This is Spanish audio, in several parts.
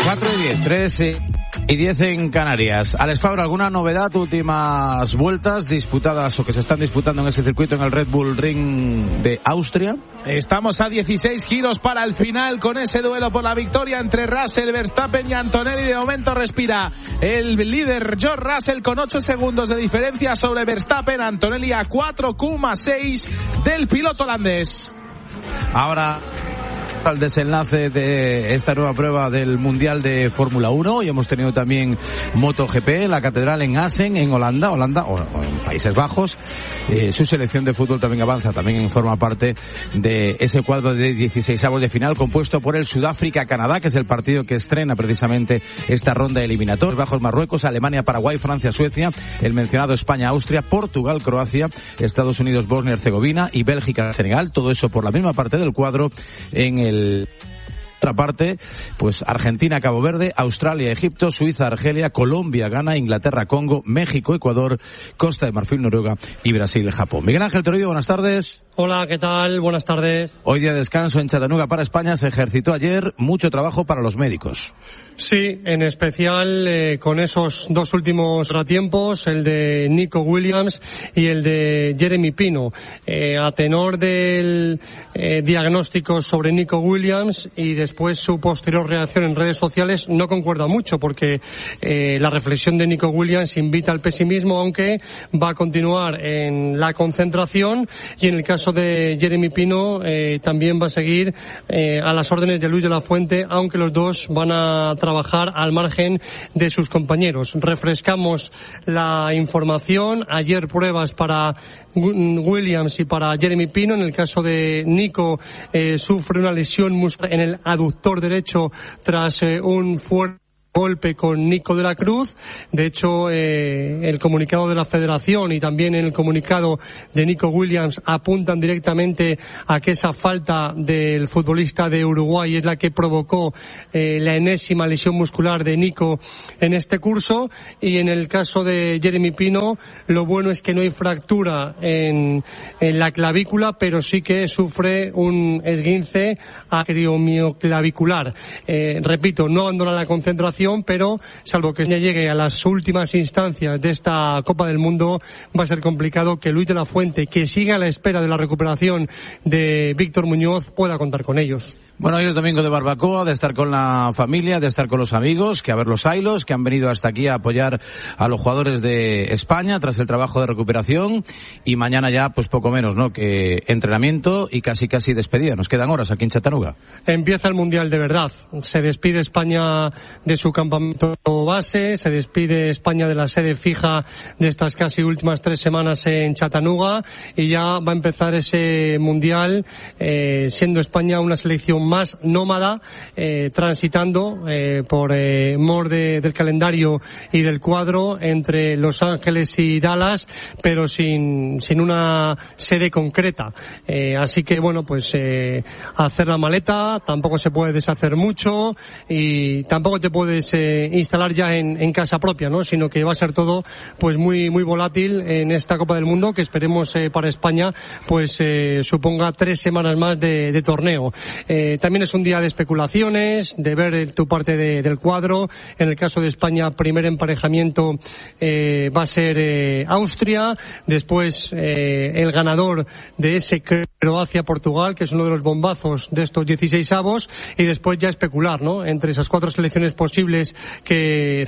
4:10, 3:10 en Canarias. Alex Fabra, ¿alguna novedad? Últimas vueltas disputadas o que se están disputando en ese circuito en el Red Bull Ring de Austria. Estamos a 16 giros para el final con ese duelo por la victoria entre Russell, Verstappen y Antonelli. De momento respira el líder George Russell con 8 segundos de diferencia sobre Verstappen. Antonelli a 4,6 del piloto holandés. Ahora al desenlace de esta nueva prueba del Mundial de Fórmula 1 y hemos tenido también MotoGP, la catedral en Assen, en Holanda o en Países Bajos. Su selección de fútbol también avanza, también forma parte de ese cuadro de 16avos de final compuesto por el Sudáfrica-Canadá, que es el partido que estrena precisamente esta ronda eliminatoria. Bajos Marruecos, Alemania, Paraguay, Francia, Suecia, el mencionado España, Austria, Portugal, Croacia, Estados Unidos, Bosnia y Herzegovina y Bélgica, Senegal. Todo eso por la misma parte del cuadro. En otra parte, pues Argentina, Cabo Verde, Australia, Egipto, Suiza, Argelia, Colombia, Ghana, Inglaterra, Congo, México, Ecuador, Costa de Marfil, Noruega y Brasil, Japón. Miguel Ángel Toribio, buenas tardes. Hola, ¿qué tal? Buenas tardes. Hoy día de descanso en Chattanooga para España. Se ejercitó ayer, mucho trabajo para los médicos. Sí, en especial con esos dos últimos tiempos, el de Nico Williams y el de Jeremy Pino. A tenor del diagnóstico sobre Nico Williams y después su posterior reacción en redes sociales no concuerda mucho porque la reflexión de Nico Williams invita al pesimismo, aunque va a continuar en la concentración, y en el caso de Jeremy Pino también va a seguir a las órdenes de Luis de la Fuente, aunque los dos van a trabajar al margen de sus compañeros. Refrescamos la información. Ayer pruebas para Williams y para Jeremy Pino. En el caso de Nico sufre una lesión muscular en el aductor derecho tras un fuerte golpe con Nico de la Cruz. De hecho, el comunicado de la Federación y también el comunicado de Nico Williams apuntan directamente a que esa falta del futbolista de Uruguay es la que provocó la enésima lesión muscular de Nico en este curso. Y en el caso de Jeremy Pino, lo bueno es que no hay fractura en la clavícula, pero sí que sufre un esguince acromioclavicular. Repito, no abandona la concentración, pero salvo que llegue a las últimas instancias de esta Copa del Mundo, va a ser complicado que Luis de la Fuente, que siga a la espera de la recuperación de Víctor Muñoz, pueda contar con ellos. Bueno, hoy es domingo de barbacoa, de estar con la familia, de estar con los amigos, que a ver los ailos, que han venido hasta aquí a apoyar a los jugadores de España tras el trabajo de recuperación, y mañana ya pues poco menos, ¿no?, que entrenamiento y casi despedida. Nos quedan horas aquí en Chattanooga. Empieza el Mundial de verdad. Se despide España de su campamento base, se despide España de la sede fija de estas casi últimas 3 semanas en Chattanooga, y ya va a empezar ese Mundial siendo España una selección más nómada, transitando por del calendario y del cuadro entre Los Ángeles y Dallas, pero sin una sede concreta. Así que bueno, pues hacer la maleta, tampoco se puede deshacer mucho y tampoco te puedes instalar ya en casa propia, ¿no? Sino que va a ser todo pues muy volátil en esta Copa del Mundo, que esperemos para España pues suponga 3 semanas más de torneo. También es un día de especulaciones, de ver tu parte del cuadro. En el caso de España, primer emparejamiento va a ser Austria, después el ganador de ese Croacia-Portugal, que es uno de los bombazos de estos 16avos, y después ya especular, ¿no?, entre esas 4 selecciones posibles que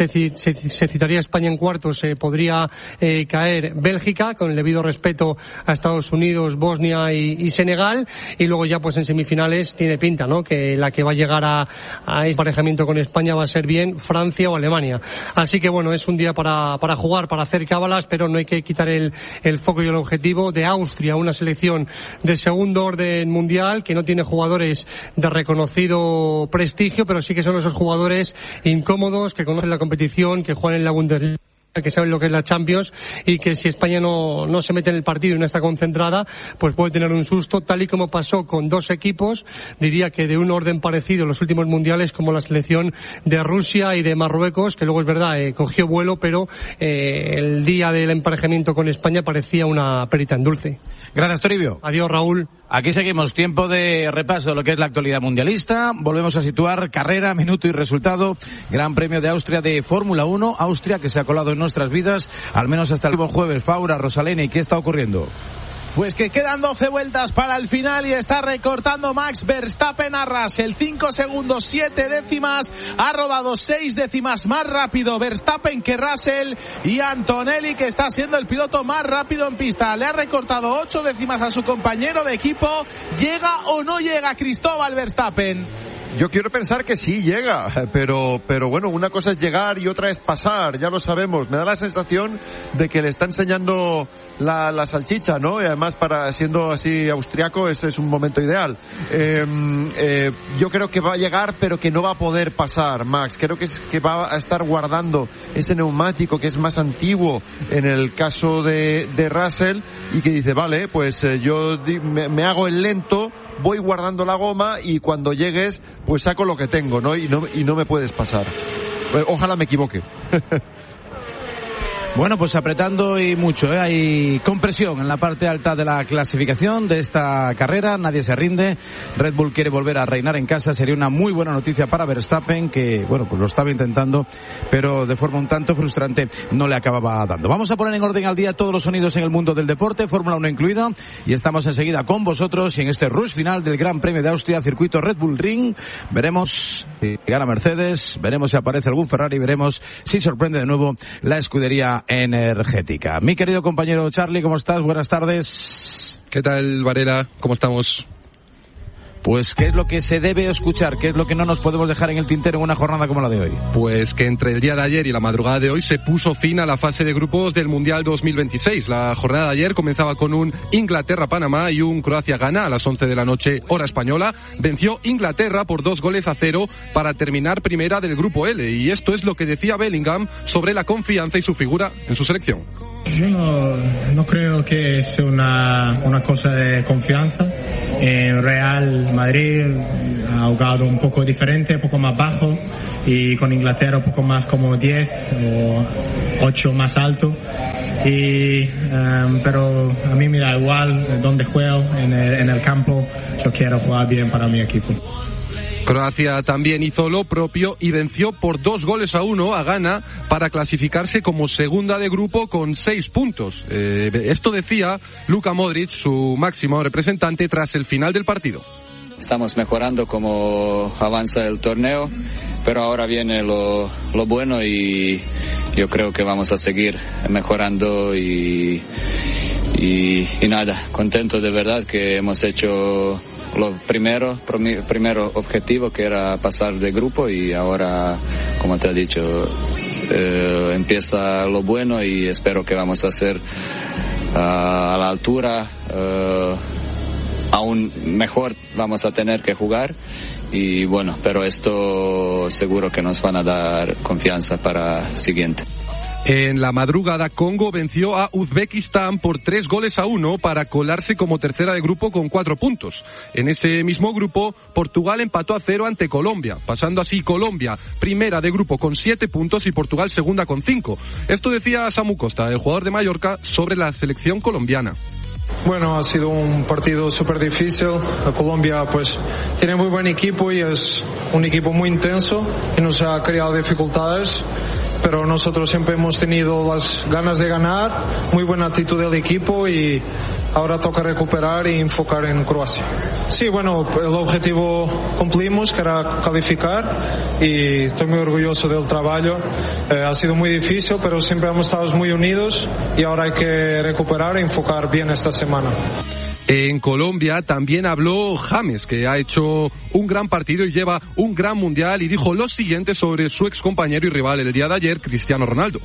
se citaría España en cuartos. Podría caer Bélgica, con el debido respeto a Estados Unidos, Bosnia y Senegal, y luego ya pues en semifinales tiene pinta, ¿no?, que la que va a llegar a este emparejamiento con España va a ser bien Francia o Alemania. Así que bueno, es un día para jugar, para hacer cábalas, pero no hay que quitar el foco y el objetivo de Austria, una selección de segundo orden mundial que no tiene jugadores de reconocido prestigio, pero sí que son esos jugadores incómodos que conocen la competición, que juegan en la Bundesliga que sabe lo que es la Champions y que si España no se mete en el partido y no está concentrada, pues puede tener un susto, tal y como pasó con dos equipos, diría que de un orden parecido en los últimos mundiales, como la selección de Rusia y de Marruecos, que luego es verdad, cogió vuelo, pero el día del emparejamiento con España parecía una perita en dulce. Gracias, Toribio. Adiós, Raúl. Aquí seguimos, tiempo de repaso de lo que es la actualidad mundialista. Volvemos a situar carrera, minuto y resultado. Gran Premio de Austria de Fórmula 1. Austria que se ha colado en nuestras vidas, al menos hasta el próximo jueves. Faura, Rosaleni, ¿qué está ocurriendo? Pues que quedan 12 vueltas para el final y está recortando Max Verstappen a Russell. 5 segundos, 7 décimas. Ha rodado 6 décimas más rápido Verstappen que Russell. Y Antonelli, que está siendo el piloto más rápido en pista, le ha recortado 8 décimas a su compañero de equipo. ¿Llega o no llega Cristóbal Verstappen? Yo quiero pensar que sí llega, pero bueno, una cosa es llegar y otra es pasar, ya lo sabemos. Me da la sensación de que le está enseñando la salchicha, ¿no? Y además, siendo así austriaco, ese es un momento ideal. Yo creo que va a llegar, pero que no va a poder pasar, Max. Creo que va a estar guardando ese neumático que es más antiguo en el caso de Russell, y que dice, vale, pues yo me hago el lento, voy guardando la goma y cuando llegues pues saco lo que tengo, ¿no? Y no me puedes pasar. Ojalá me equivoque. Bueno, pues apretando y mucho, hay compresión en la parte alta de la clasificación de esta carrera, nadie se rinde. Red Bull quiere volver a reinar en casa, sería una muy buena noticia para Verstappen, que bueno, pues lo estaba intentando, pero de forma un tanto frustrante no le acababa dando. Vamos a poner en orden al día todos los sonidos en el mundo del deporte, Fórmula 1 incluida, y estamos enseguida con vosotros y en este rush final del Gran Premio de Austria, circuito Red Bull Ring. Veremos si gana Mercedes, veremos si aparece algún Ferrari, veremos si sorprende de nuevo la escudería energética. Mi querido compañero Charlie, ¿cómo estás? Buenas tardes. ¿Qué tal, Varela? ¿Cómo estamos? Pues, ¿qué es lo que se debe escuchar? ¿Qué es lo que no nos podemos dejar en el tintero en una jornada como la de hoy? Pues que entre el día de ayer y la madrugada de hoy se puso fin a la fase de grupos del Mundial 2026. La jornada de ayer comenzaba con un Inglaterra-Panamá y un Croacia-Ghana a las 11 de la noche, hora española. Venció Inglaterra por 2-0 para terminar primera del grupo L. Y esto es lo que decía Bellingham sobre la confianza y su figura en su selección. Yo no creo que sea una cosa de confianza. En Real Madrid ha jugado un poco diferente, un poco más bajo, y con Inglaterra un poco más como 10 o 8 más alto. Pero a mí me da igual dónde juego en el campo. Yo quiero jugar bien para mi equipo. Croacia también hizo lo propio y venció por 2-1 a Ghana para clasificarse como segunda de grupo con 6 puntos. Esto decía Luka Modric, su máximo representante, tras el final del partido. Estamos mejorando como avanza el torneo, pero ahora viene lo bueno y yo creo que vamos a seguir mejorando y nada, contento de verdad que hemos hecho lo primero objetivo, que era pasar de grupo, y ahora, como te he dicho, empieza lo bueno y espero que vamos a ser a la altura, aún mejor vamos a tener que jugar, y bueno, pero esto seguro que nos van a dar confianza para el siguiente. En la madrugada, Congo venció a Uzbekistán por 3-1 para colarse como tercera de grupo con 4 puntos. En ese mismo grupo, Portugal empató a 0 ante Colombia, pasando así Colombia primera de grupo con 7 puntos y Portugal segunda con 5. Esto decía Samu Costa, el jugador de Mallorca, sobre la selección colombiana. Bueno, ha sido un partido súper difícil. Colombia pues tiene muy buen equipo y es un equipo muy intenso y nos ha creado dificultades, pero nosotros siempre hemos tenido las ganas de ganar, muy buena actitud del equipo, y ahora toca recuperar y enfocar en Croacia. Sí, bueno, el objetivo cumplimos, que era calificar, y estoy muy orgulloso del trabajo. Ha sido muy difícil, pero siempre hemos estado muy unidos y ahora hay que recuperar e enfocar bien esta semana. En Colombia también habló James, que ha hecho un gran partido y lleva un gran mundial, y dijo lo siguiente sobre su excompañero y rival el día de ayer, Cristiano Ronaldo.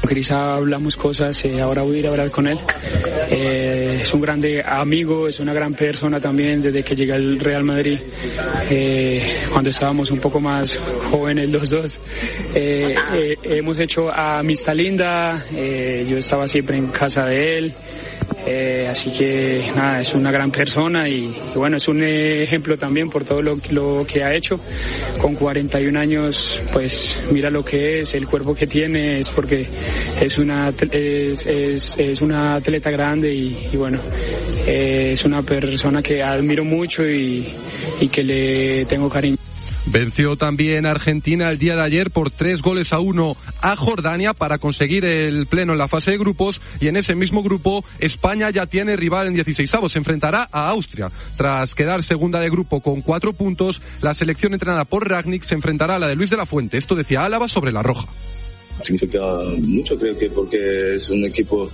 Cris hablamos cosas, ahora voy a ir a hablar con él. Es un grande amigo, es una gran persona también desde que llegué al Real Madrid, cuando estábamos un poco más jóvenes los dos. Hemos hecho amistad linda, yo estaba siempre en casa de él. Así que nada, es una gran persona y bueno, es un ejemplo también por todo lo que ha hecho. Con 41 años, pues mira lo que es, el cuerpo que tiene, es porque es una atleta grande y bueno, es una persona que admiro mucho y que le tengo cariño. Venció también Argentina el día de ayer por 3-1 a Jordania para conseguir el pleno en la fase de grupos, y en ese mismo grupo España ya tiene rival en 16avos, se enfrentará a Austria. Tras quedar segunda de grupo con 4 puntos, la selección entrenada por Rangnick se enfrentará a la de Luis de la Fuente. Esto decía Álava sobre la roja. Significa mucho, creo que porque es un equipo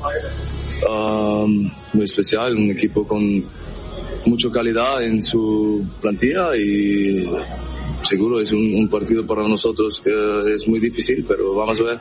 muy especial, un equipo con mucha calidad en su plantilla y seguro es un partido para nosotros que es muy difícil, pero vamos a ver.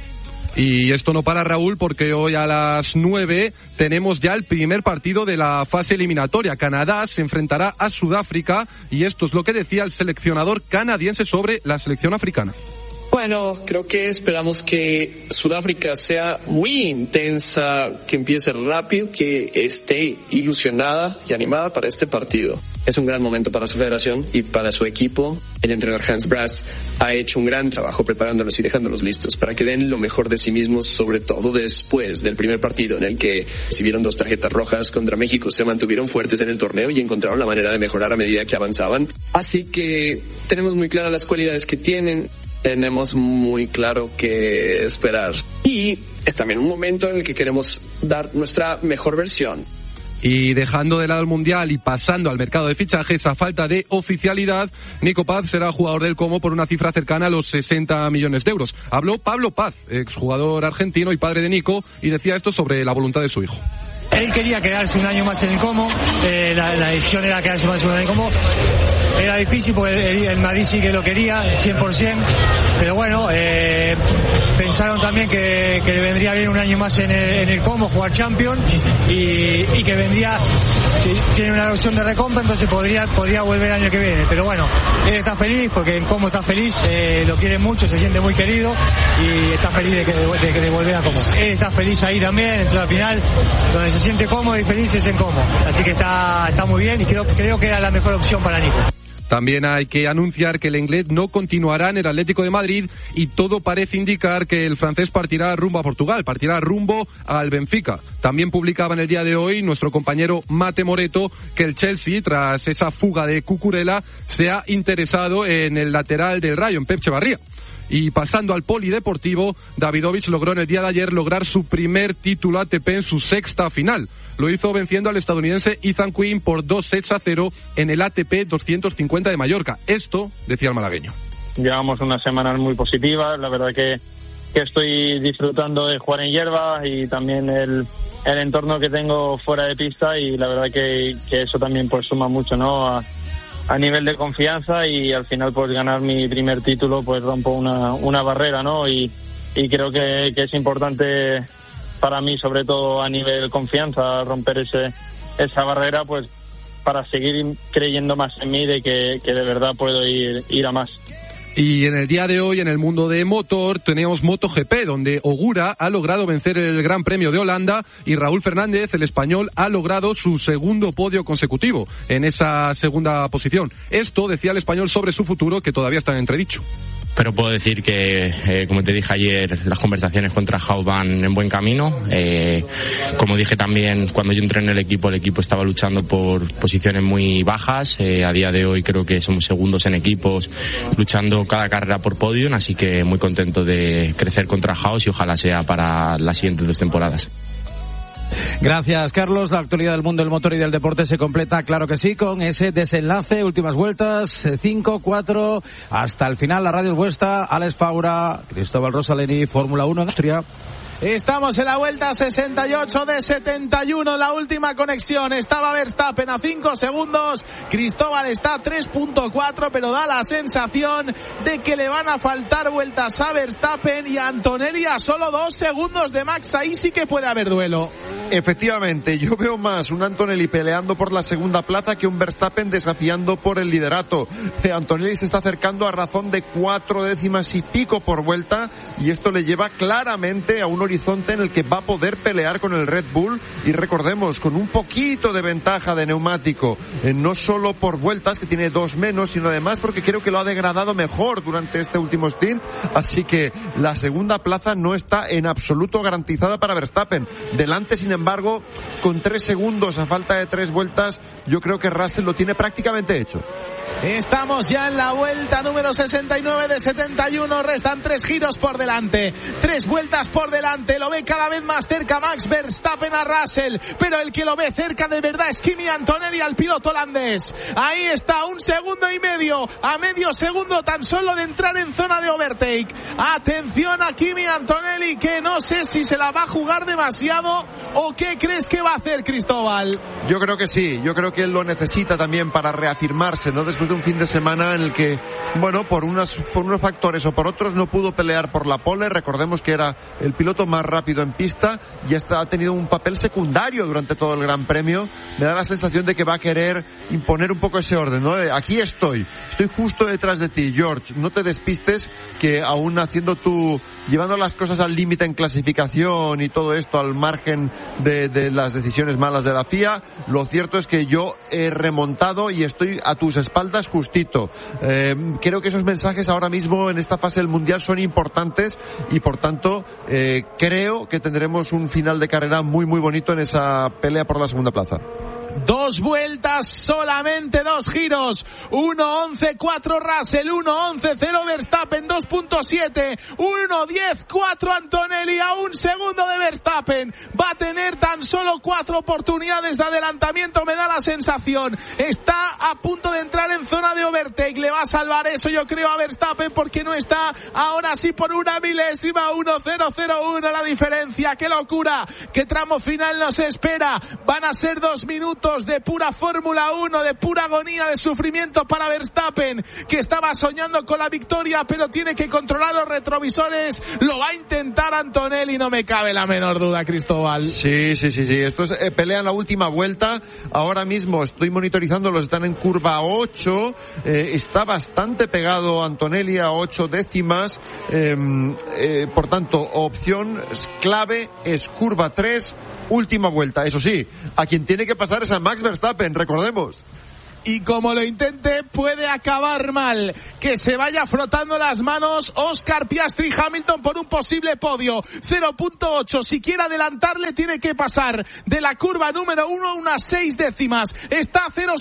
Y esto no para, Raúl, porque hoy a las 9 tenemos ya el primer partido de la fase eliminatoria. Canadá se enfrentará a Sudáfrica y esto es lo que decía el seleccionador canadiense sobre la selección africana. Bueno, creo que esperamos que Sudáfrica sea muy intensa, que empiece rápido, que esté ilusionada y animada para este partido. Es un gran momento para su federación y para su equipo. El entrenador Hans Brass ha hecho un gran trabajo preparándolos y dejándolos listos para que den lo mejor de sí mismos, sobre todo después del primer partido en el que recibieron 2 tarjetas rojas contra México. Se mantuvieron fuertes en el torneo y encontraron la manera de mejorar a medida que avanzaban. Así que tenemos muy claras las cualidades que tienen. Tenemos muy claro qué esperar. Y es también un momento en el que queremos dar nuestra mejor versión. Y dejando de lado el Mundial y pasando al mercado de fichajes, a falta de oficialidad, Nico Paz será jugador del Como por una cifra cercana a los 60 millones de euros. Habló Pablo Paz, exjugador argentino y padre de Nico, y decía esto sobre la voluntad de su hijo. Él quería quedarse un año más en el Como, la decisión era quedarse más un año en el Como. Era difícil porque el Madrid sí que lo quería, 100%, pero bueno, pensaron también que le vendría bien un año más en el Como, jugar Champions, y que vendría, si tiene una opción de recompra, entonces podría volver el año que viene. Pero bueno, él está feliz porque en Como está feliz, lo quiere mucho, se siente muy querido y está feliz de volver a Como. Él está feliz ahí también, entonces al final, donde se siente cómodo y feliz es en Como. Así que está muy bien y creo que era la mejor opción para Nico. También hay que anunciar que el inglés no continuará en el Atlético de Madrid y todo parece indicar que el francés partirá rumbo a Portugal, partirá rumbo al Benfica. También publicaba en el día de hoy nuestro compañero Mate Moreto que el Chelsea, tras esa fuga de Cucurella, se ha interesado en el lateral del Rayo, en Pep Echevarría. Y pasando al polideportivo, Davidovich logró en el día de ayer su primer título ATP en su 6ª final. Lo hizo venciendo al estadounidense Ethan Quinn por 2-0 en el ATP 250 de Mallorca. Esto decía el malagueño. Llevamos unas semanas muy positivas, la verdad que estoy disfrutando de jugar en hierba y también el entorno que tengo fuera de pista, y la verdad que eso también pues suma mucho, ¿no? A nivel de confianza, y al final pues ganar mi primer título pues rompo una barrera, ¿no? Y creo que es importante para mí, sobre todo a nivel confianza, romper esa barrera pues para seguir creyendo más en mí de que de verdad puedo ir a más. Y en el día de hoy, en el mundo de motor, tenemos MotoGP, donde Ogura ha logrado vencer el Gran Premio de Holanda y Raúl Fernández, el español, ha logrado su segundo podio consecutivo en esa segunda posición. Esto decía el español sobre su futuro, que todavía está en entredicho. Pero puedo decir que, como te dije ayer, las conversaciones con Trajaus van en buen camino. Como dije también, cuando yo entré en el equipo estaba luchando por posiciones muy bajas. A día de hoy creo que somos segundos en equipos, luchando cada carrera por podio, así que muy contento de crecer con Trajaus y ojalá sea para las siguientes 2 temporadas. Gracias, Carlos. La actualidad del mundo del motor y del deporte se completa, claro que sí, con ese desenlace, últimas vueltas, 5, 4, hasta el final. La radio es vuestra. Alex Faura, Cristóbal Rosaleni, Fórmula 1 en Austria. Estamos en la vuelta 68 de 71, la última conexión. Estaba Verstappen a 5 segundos, Cristóbal está a 3.4, pero da la sensación de que le van a faltar vueltas a Verstappen y a Antonelli a solo 2 segundos de Max. Ahí sí que puede haber duelo. Efectivamente, yo veo más un Antonelli peleando por la segunda plaza que un Verstappen desafiando por el liderato. Antonelli se está acercando a razón de 4 décimas y pico por vuelta, y esto le lleva claramente a un horizonte en el que va a poder pelear con el Red Bull, y recordemos, con un poquito de ventaja de neumático, no solo por vueltas, que tiene 2 menos, sino además porque creo que lo ha degradado mejor durante este último stint, así que la segunda plaza no está en absoluto garantizada para Verstappen. Delante, sin embargo, con 3 segundos a falta de 3 vueltas, yo creo que Russell lo tiene prácticamente hecho. Estamos ya en la vuelta número 69 de 71, restan 3 giros por delante, 3 vueltas por delante, lo ve cada vez más cerca Max Verstappen a Russell, pero el que lo ve cerca de verdad es Kimi Antonelli, al piloto holandés. Ahí está, 1,5 segundos, a medio segundo tan solo de entrar en zona de overtake. Atención a Kimi Antonelli, que no sé si se la va a jugar demasiado o qué crees que va a hacer, Cristóbal. Yo creo que sí, yo creo que él lo necesita también para reafirmarse, ¿no? Después de un fin de semana en el que, bueno, por unos factores o por otros no pudo pelear por la pole. Recordemos que era el piloto más rápido en pista y hasta ha tenido un papel secundario durante todo el Gran Premio. Me da la sensación de que va a querer imponer un poco ese orden, ¿no? Aquí estoy justo detrás de ti, George, no te despistes, que aún llevando las cosas al límite en clasificación y todo esto al margen de las decisiones malas de la FIA, lo cierto es que yo he remontado y estoy a tus espaldas justito. Creo que esos mensajes ahora mismo en esta fase del Mundial son importantes y por tanto creo que tendremos un final de carrera muy muy bonito en esa pelea por la segunda plaza. 2 vueltas, solamente 2 giros. 1.11.4 Russell, 1.11.0 Verstappen, 2.7, 1.10.4 Antonelli, a 1 segundo de Verstappen. Va a tener tan solo 4 oportunidades de adelantamiento, me da la sensación. Está a punto de entrar en zona de overtake. Le va a salvar eso, yo creo, a Verstappen, porque no está ahora sí por 1 milésima. 1.001 la diferencia. ¡Qué locura! ¡Qué tramo final nos espera! Van a ser 2 minutos de pura Fórmula 1, de pura agonía, de sufrimiento para Verstappen, que estaba soñando con la victoria, pero tiene que controlar los retrovisores. Lo va a intentar Antonelli, no me cabe la menor duda, Cristóbal. Sí. Esto es pelea en la última vuelta. Ahora mismo estoy monitorizándolos, están en curva 8. Está bastante pegado Antonelli a 8 décimas. Por tanto, opción clave es curva 3. Última vuelta, eso sí, a quien tiene que pasar es a Max Verstappen, recordemos. Y como lo intente, puede acabar mal. Que se vaya frotando las manos Oscar Piastri Hamilton por un posible podio. 0.8, si quiere adelantarle tiene que pasar de la curva número 1 unas 6 décimas. Está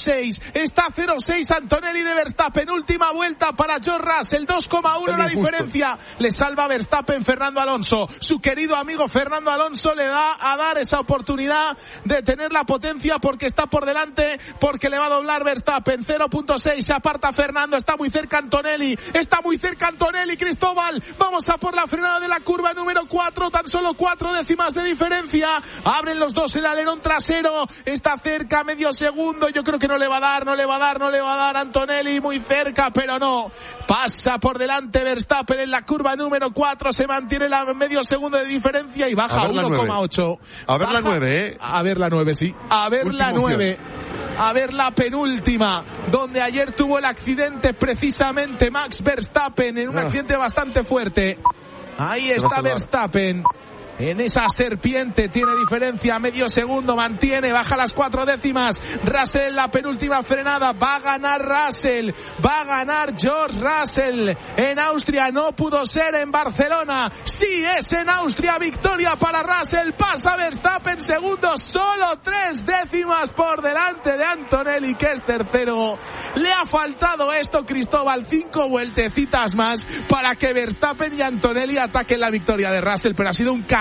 0.6 Antonelli de Verstappen. Última vuelta para George Russell, 2,1 la diferencia. Le salva Verstappen Fernando Alonso. Su querido amigo Fernando Alonso le da a dar esa oportunidad de tener la potencia, porque está por delante, porque le va a doblar Verstappen. 0.6, se aparta Fernando, está muy cerca Antonelli, Cristóbal. Vamos a por la frenada de la curva número 4, tan solo 4 décimas de diferencia. Abren los dos el alerón trasero, está cerca, medio segundo. Yo creo que no le va a dar Antonelli, muy cerca, pero no. Pasa por delante Verstappen en la curva número 4, se mantiene la medio segundo de diferencia y baja a 1,8. A ver la 9, A ver la 9, sí. A ver la 9. A ver la penúltima, donde ayer tuvo el accidente precisamente Max Verstappen, en un accidente bastante fuerte. Ahí está Verstappen. En esa serpiente tiene diferencia, medio segundo, mantiene, baja las 4 décimas. Russell, la penúltima frenada, va a ganar Russell, va a ganar George Russell. En Austria no pudo ser, en Barcelona sí es en Austria. Victoria para Russell, pasa Verstappen segundo, solo 3 décimas por delante de Antonelli, que es tercero. Le ha faltado esto, Cristóbal, 5 vueltecitas más para que Verstappen y Antonelli ataquen la victoria de Russell, pero ha sido un carrera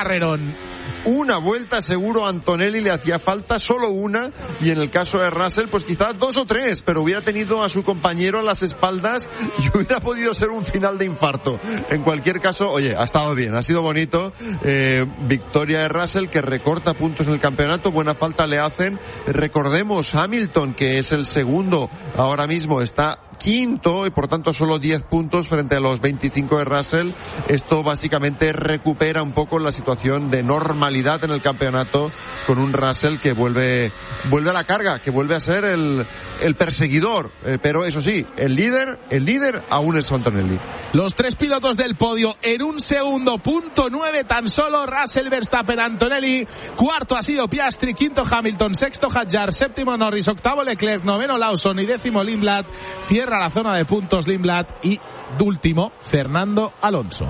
carrerón. Una vuelta seguro a Antonelli le hacía falta, solo una, y en el caso de Russell pues quizás 2 o 3, pero hubiera tenido a su compañero a las espaldas y hubiera podido ser un final de infarto. En cualquier caso, oye, ha estado bien, ha sido bonito, victoria de Russell que recorta puntos en el campeonato, buena falta le hacen. Recordemos, Hamilton, que es el segundo ahora mismo, está quinto y por tanto solo 10 puntos frente a los 25 de Russell. Esto básicamente recupera un poco la situación de normalidad en el campeonato con un Russell que vuelve a la carga, que vuelve a ser el perseguidor, pero eso sí, el líder aún es Antonelli. Los 3 pilotos del podio en un segundo, punto 9 tan solo. Russell, Verstappen, Antonelli, cuarto ha sido Piastri, quinto Hamilton, sexto Hadjar, séptimo Norris, octavo Leclerc, noveno Lawson y décimo Lindblad. Cierra la zona de puntos Lindblad y último Fernando Alonso.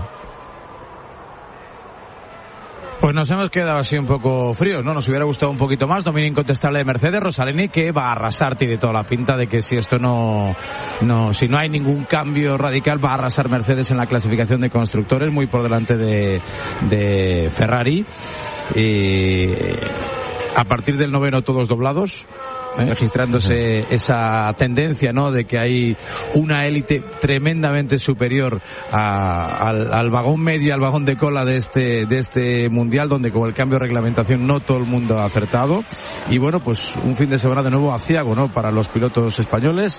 Pues nos hemos quedado así un poco fríos, ¿no? Nos hubiera gustado un poquito más. Dominio incontestable de Mercedes, Rosaleni, que va a arrasar, tiene toda la pinta de que si esto si no hay ningún cambio radical, va a arrasar Mercedes en la clasificación de constructores, muy por delante de Ferrari. A partir del 9º todos doblados, registrándose esa tendencia, ¿no?, de que hay una élite tremendamente superior al vagón medio, al vagón de cola de este mundial, donde con el cambio de reglamentación no todo el mundo ha acertado. Y bueno, pues un fin de semana de nuevo aciago, ¿no?, para los pilotos españoles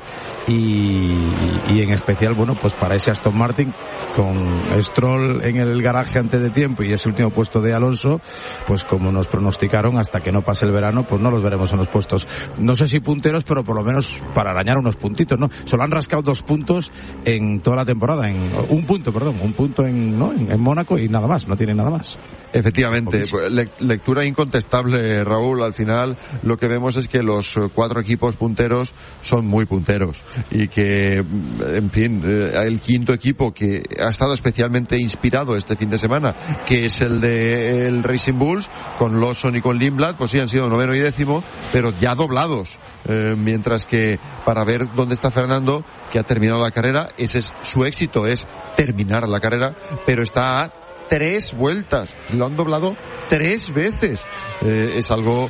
y en especial, bueno, pues para ese Aston Martin con Stroll en el garaje antes de tiempo y ese último puesto de Alonso, pues como nos pronosticaron, hasta que no pase el verano, pues no los veremos en los puestos, no sé si punteros, pero por lo menos para arañar unos puntitos, ¿no? Solo han rascado 2 puntos en toda la temporada, un punto en Mónaco y nada más, no tienen nada más. Efectivamente, lectura incontestable, Raúl. Al final lo que vemos es que los 4 equipos punteros son muy punteros y que, en fin, el quinto equipo que ha estado especialmente inspirado este fin de semana, que es el de el Racing Bulls, con Lawson y con Lindblad, pues sí han sido 9º y 10º, pero ya doblados, mientras que para ver dónde está Fernando, que ha terminado la carrera, ese es su éxito, es terminar la carrera, pero está a 3 vueltas, lo han doblado 3 veces. Es algo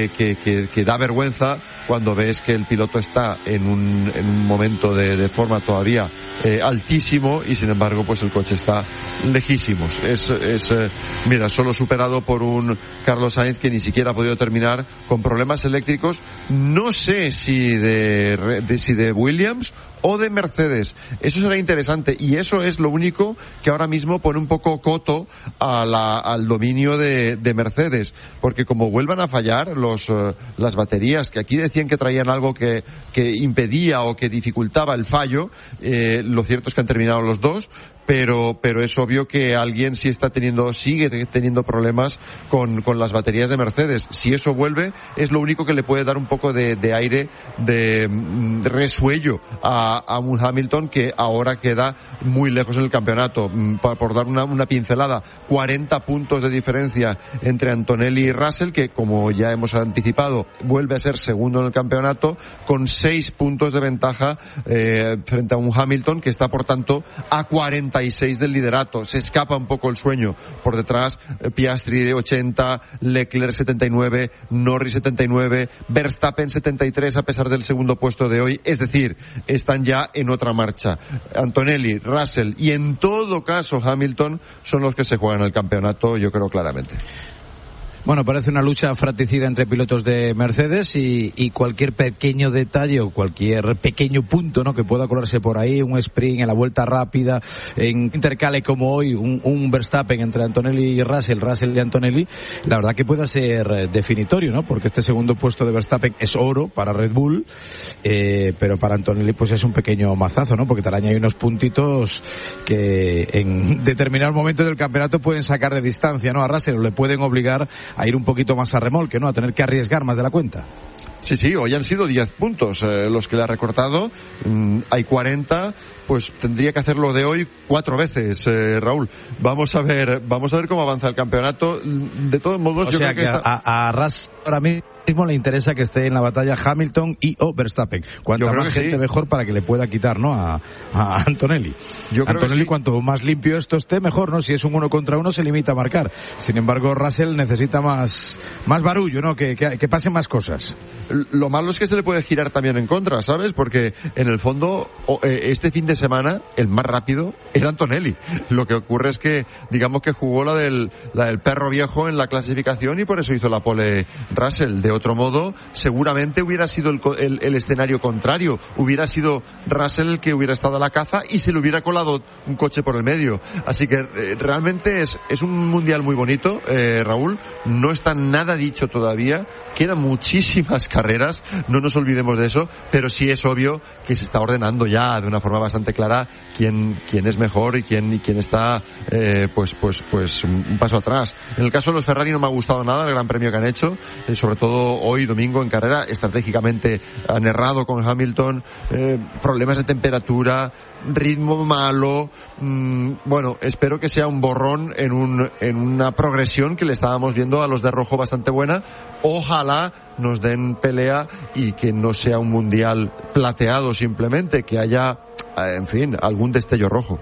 que da vergüenza cuando ves que el piloto está en un momento de forma todavía altísimo y sin embargo pues el coche está lejísimos. Mira, solo superado por un Carlos Sainz que ni siquiera ha podido terminar, con problemas eléctricos, no sé si de Williams o de Mercedes. Eso será interesante y eso es lo único que ahora mismo pone un poco coto al dominio de Mercedes, porque como vuelvan a fallar las baterías, que aquí decían que traían algo que impedía o que dificultaba el fallo, lo cierto es que han terminado los 2, pero es obvio que alguien sigue teniendo problemas con las baterías de Mercedes. Si eso vuelve, es lo único que le puede dar un poco de aire, de resuello a un Hamilton que ahora queda muy lejos en el campeonato. Por dar una pincelada, 40 puntos de diferencia entre Antonelli y Russell, que como ya hemos anticipado, vuelve a ser segundo en el campeonato, con 6 puntos de ventaja frente a un Hamilton que está, por tanto, a 46 del liderato. Se escapa un poco el sueño. Por detrás, Piastri 80, Leclerc 79, Norris 79, Verstappen 73 a pesar del segundo puesto de hoy. Es decir, están ya en otra marcha. Antonelli, Russell y en todo caso Hamilton son los que se juegan el campeonato, yo creo claramente. Bueno, parece una lucha fratricida entre pilotos de Mercedes y cualquier pequeño detalle o cualquier pequeño punto, ¿no?, que pueda colarse por ahí, un sprint en la vuelta rápida, en intercale como hoy, un Verstappen entre Antonelli y Russell y Antonelli, la verdad que pueda ser definitorio, ¿no?, porque este segundo puesto de Verstappen es oro para Red Bull, pero para Antonelli pues es un pequeño mazazo, ¿no?, porque te araña hay unos puntitos que en determinados momentos del campeonato pueden sacar de distancia, ¿no?, a Russell, o le pueden obligar a ir un poquito más a remolque, ¿no?, a tener que arriesgar más de la cuenta. Sí, hoy han sido 10 puntos los que le ha recortado. Hay 40, pues tendría que hacerlo de hoy 4 veces, Raúl. Vamos a ver cómo avanza el campeonato. De todos modos, yo creo que a ahora mismo le interesa que esté en la batalla Hamilton y o Verstappen. Cuanta más gente mejor para que le pueda quitar, ¿no? A Antonelli. Antonelli, cuanto más limpio esto esté, mejor, ¿no? Si es un 1 contra 1 se limita a marcar. Sin embargo, Russell necesita más barullo, ¿no? Que pasen más cosas. Lo malo es que se le puede girar también en contra, ¿sabes? Porque en el fondo, este fin de semana, el más rápido era Antonelli. Lo que ocurre es que, digamos que jugó la del perro viejo en la clasificación y por eso hizo la pole Russell. De otro modo, seguramente hubiera sido el escenario contrario. Hubiera sido Russell el que hubiera estado a la caza y se le hubiera colado un coche por el medio. Así que realmente es un mundial muy bonito, Raúl. No está nada dicho todavía. Quedan muchísimas carreras, no nos olvidemos de eso, pero sí es obvio que se está ordenando ya de una forma bastante clara quién es mejor y quién está pues un paso atrás. En el caso de los Ferrari no me ha gustado nada el gran premio que han hecho, sobre todo hoy domingo en carrera. Estratégicamente han errado con Hamilton, problemas de temperatura, ritmo malo. Bueno, espero que sea un borrón en una progresión que le estábamos viendo a los de rojo bastante buena. Ojalá nos den pelea y que no sea un mundial plateado simplemente, que haya, en fin, algún destello rojo.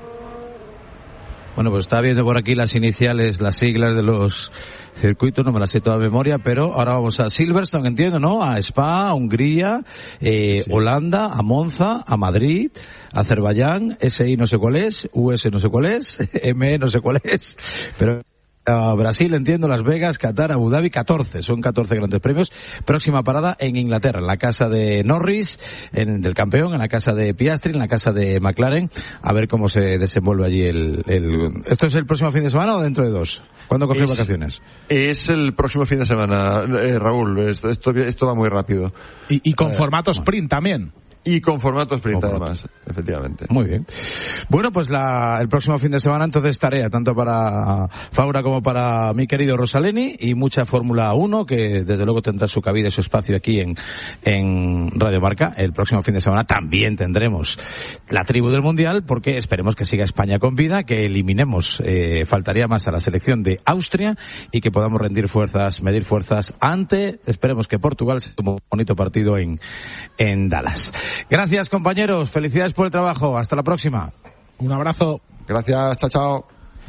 Bueno, pues estaba viendo por aquí las iniciales, las siglas de los circuitos, no me las sé toda memoria, pero ahora vamos a Silverstone, entiendo, ¿no? A Spa, a Hungría, sí. Holanda, a Monza, a Madrid, a Azerbaiyán, SI no sé cuál es, US no sé cuál es, ME no sé cuál es, pero a Brasil, entiendo, Las Vegas, Qatar, Abu Dhabi, 14, son 14 grandes premios. Próxima parada en Inglaterra, en la casa de Norris, del campeón, en la casa de Piastri, en la casa de McLaren, a ver cómo se desenvuelve allí ¿Esto es el próximo fin de semana o dentro de 2? ¿Cuándo coges vacaciones? Es el próximo fin de semana, Raúl, esto va muy rápido. Y con formato sprint también. Y con formato sprint además, efectivamente. Muy bien. Bueno, pues el próximo fin de semana entonces tarea, tanto para Faura como para mi querido Rosaleni, y mucha Fórmula 1, que desde luego tendrá su cabida y su espacio aquí en Radio Marca. El próximo fin de semana también tendremos la tribu del Mundial, porque esperemos que siga España con vida, que eliminemos, faltaría más a la selección de Austria, y que podamos medir fuerzas ante, esperemos que Portugal sea un bonito partido en Dallas. Gracias, compañeros. Felicidades por el trabajo. Hasta la próxima. Un abrazo. Gracias. Chao, chao.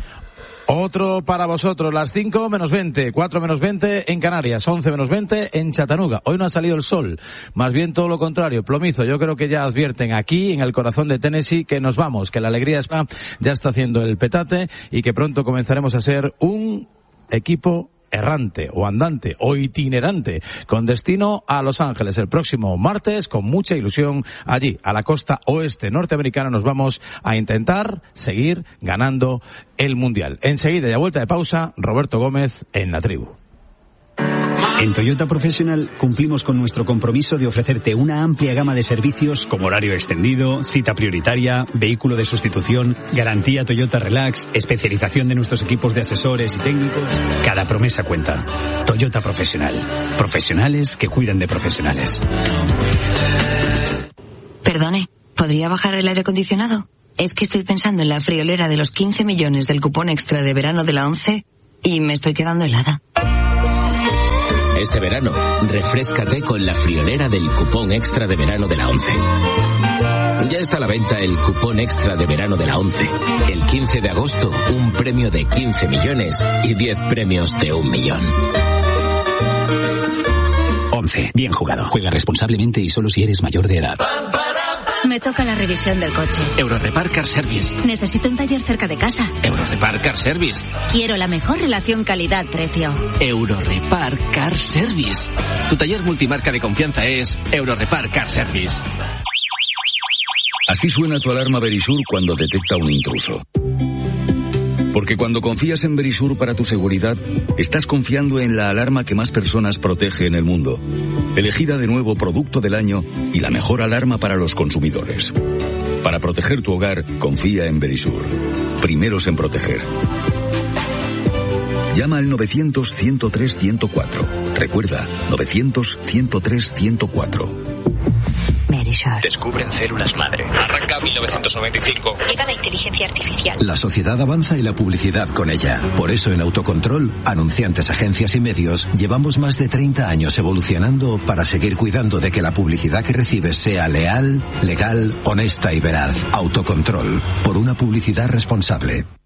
Otro para vosotros, las 5 menos 20, 4 menos 20 en Canarias, 11 menos 20 en Chattanooga. Hoy no ha salido el sol, más bien todo lo contrario, plomizo. Yo creo que ya advierten aquí, en el corazón de Tennessee, que nos vamos, que la alegría ya está haciendo el petate y que pronto comenzaremos a ser un equipo errante o andante o itinerante con destino a Los Ángeles el próximo martes. Con mucha ilusión allí a la costa oeste norteamericana nos vamos a intentar seguir ganando el Mundial. Enseguida y a vuelta de pausa, Roberto Gómez en la tribu. En Toyota Professional cumplimos con nuestro compromiso de ofrecerte una amplia gama de servicios como horario extendido, cita prioritaria, vehículo de sustitución, garantía Toyota Relax, especialización de nuestros equipos de asesores y técnicos. Cada promesa cuenta. Toyota Professional. Profesionales que cuidan de profesionales. Perdone, ¿podría bajar el aire acondicionado? Es que estoy pensando en la friolera de los 15 millones del cupón extra de verano de la ONCE y me estoy quedando helada. Este verano, refréscate con la friolera del cupón extra de verano de la ONCE. Ya está a la venta el cupón extra de verano de la ONCE. El 15 de agosto, un premio de 15 millones y 10 premios de 1 millón. ONCE. Bien jugado. Juega responsablemente y solo si eres mayor de edad. Me toca la revisión del coche. Eurorepar Car Service. Necesito un taller cerca de casa. Eurorepar Car Service. Quiero la mejor relación calidad-precio. Eurorepar Car Service. Tu taller multimarca de confianza es Eurorepar Car Service. Así suena tu alarma Verisur cuando detecta un intruso. Porque cuando confías en Verisur para tu seguridad, estás confiando en la alarma que más personas protege en el mundo. Elegida de nuevo producto del año y la mejor alarma para los consumidores. Para proteger tu hogar, confía en Verisur. Primeros en proteger. Llama al 900-103-104. Recuerda, 900-103-104. Verisure. Descubren células madre. Arranca 1995. Llega la inteligencia artificial. La sociedad avanza y la publicidad con ella. Por eso en Autocontrol, anunciantes, agencias y medios, llevamos más de 30 años evolucionando para seguir cuidando de que la publicidad que recibes sea leal, legal, honesta y veraz. Autocontrol. Por una publicidad responsable.